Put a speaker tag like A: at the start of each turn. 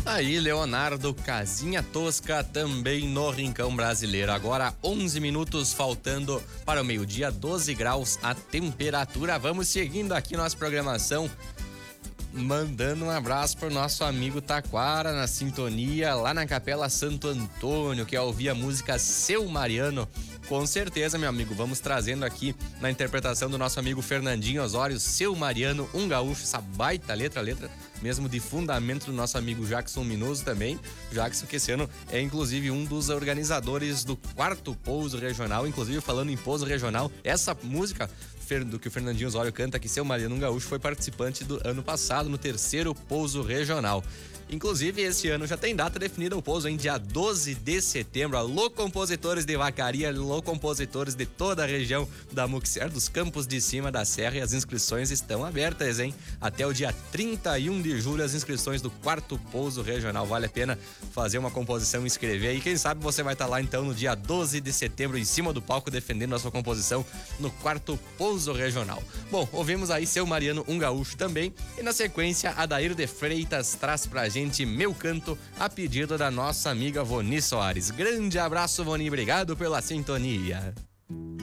A: Aí, Leonardo, Casinha Tosca, também no Rincão Brasileiro. Agora 11 minutos faltando para o meio-dia, 12 graus a temperatura. Vamos seguindo aqui nossa programação, mandando um abraço pro nosso amigo Taquara na sintonia, lá na Capela Santo Antônio, que ouvia a música Seu Mariano. Com certeza, meu amigo, vamos trazendo aqui na interpretação do nosso amigo Fernandinho Osório, Seu Mariano, um gaúcho, essa baita letra mesmo de fundamento do nosso amigo Jackson Minoso também. Jackson, que esse ano é inclusive um dos organizadores do 4º Pouso Regional. Inclusive, falando em Pouso Regional, essa música do que o Fernandinho Osório canta aqui, Seu Mariano, um gaúcho, foi participante do ano passado no 3º Pouso Regional. Inclusive, esse ano já tem data definida o pouso, em dia 12 de setembro. Alô, compositores de Vacaria, alô, compositores de toda a região da Muxer, dos Campos de Cima da Serra, e as inscrições estão abertas, hein? Até o dia 31 de julho, as inscrições do 4º Pouso Regional. Vale a pena fazer uma composição e escrever. E quem sabe você vai estar lá, então, no dia 12 de setembro, em cima do palco, defendendo a sua composição no 4º Pouso Regional. Bom, ouvimos aí Seu Mariano, um gaúcho também. E na sequência, Adair de Freitas traz pra gente Meu Canto, a pedido da nossa amiga Voni Soares. Grande abraço, Voni, obrigado pela sintonia.